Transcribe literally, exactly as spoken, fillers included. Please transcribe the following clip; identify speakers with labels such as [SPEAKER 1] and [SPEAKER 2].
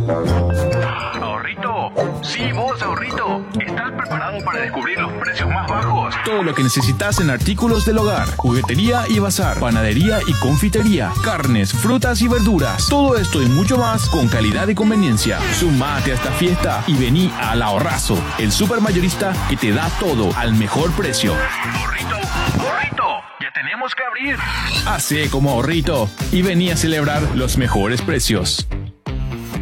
[SPEAKER 1] Ahorrito, sí vos, ahorrito, ¿estás preparado para descubrir los precios más bajos?
[SPEAKER 2] Todo lo que necesitas en artículos del hogar, juguetería y bazar, panadería y confitería, carnes, frutas y verduras. Todo esto y mucho más con calidad y conveniencia. Sumate a esta fiesta y vení al Ahorrazo, el supermayorista que te da todo al mejor precio.
[SPEAKER 1] Ahorrito, ahorrito, ya tenemos que abrir.
[SPEAKER 2] Hacé como Ahorrito y vení a celebrar los mejores precios.